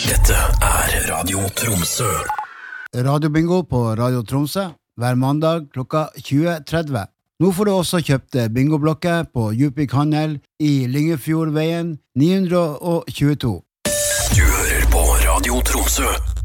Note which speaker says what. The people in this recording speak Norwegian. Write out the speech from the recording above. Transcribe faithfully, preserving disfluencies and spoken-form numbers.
Speaker 1: Dette er Radio Tromsø.
Speaker 2: Radiobingo på Radio Tromsø hver mandag klokka tjue tretti. Nå får du også kjøpt bingoblokker på Djupvik Handel i Lyngefjordveien ni hundre tjueto.
Speaker 1: Du hører på Radio Tromsø.